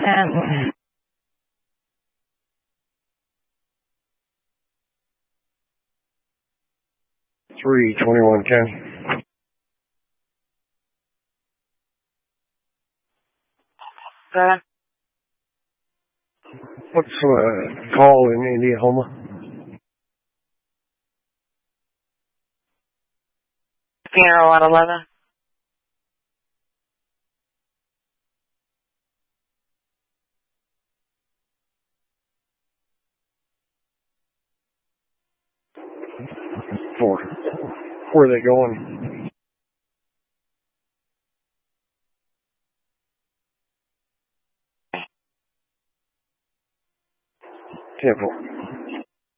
32110. What's call in Indiana? Funeral at 11. Where are they going? Temple.